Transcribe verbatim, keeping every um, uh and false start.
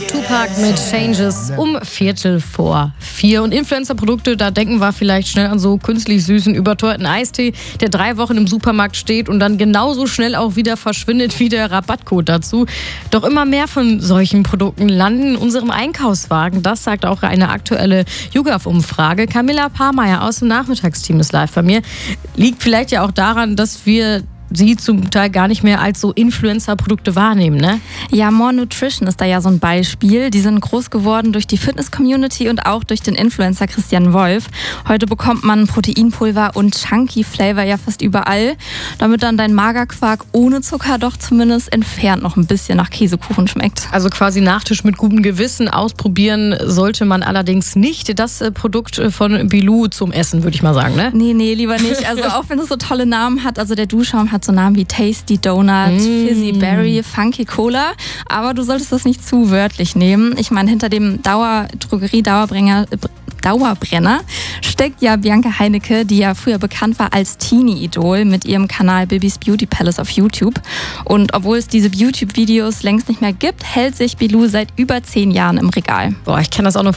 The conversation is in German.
Tupac mit Changes um Viertel vor vier. Und Influencer-Produkte, da denken wir vielleicht schnell an so künstlich süßen, überteuerten Eistee, der drei Wochen im Supermarkt steht und dann genauso schnell auch wieder verschwindet wie der Rabattcode dazu. Doch immer mehr von solchen Produkten landen in unserem Einkaufswagen. Das sagt auch eine aktuelle YouGov-Umfrage. Camilla Pahrmeier aus dem Nachmittagsteam ist live bei mir. Liegt vielleicht ja auch daran, dass wir sie zum Teil gar nicht mehr als so Influencer-Produkte wahrnehmen, ne? Ja, More Nutrition ist da ja so ein Beispiel. Die sind groß geworden durch die Fitness-Community und auch durch den Influencer Christian Wolf. Heute bekommt man Proteinpulver und Chunky Flavor ja fast überall, damit dann dein Magerquark ohne Zucker doch zumindest entfernt noch ein bisschen nach Käsekuchen schmeckt. Also quasi Nachtisch mit gutem Gewissen. Ausprobieren sollte man allerdings nicht das Produkt von Bilou zum Essen, würde ich mal sagen, ne? Nee, nee, lieber nicht. Also auch wenn es so tolle Namen hat, also der Duschschaum hat so Namen wie Tasty Donut, mm. Fizzy Berry, Funky Cola. Aber du solltest das nicht zu wörtlich nehmen. Ich meine, hinter dem Dauer Drogerie-Dauerbrenner Dauerbrenner steckt ja Bianca Heinecke, die ja früher bekannt war als Teenie-Idol mit ihrem Kanal Bibis Beauty Palace auf YouTube. Und obwohl es diese YouTube-Videos längst nicht mehr gibt, hält sich Bilou seit über zehn Jahren im Regal. Boah, ich kenne das auch nur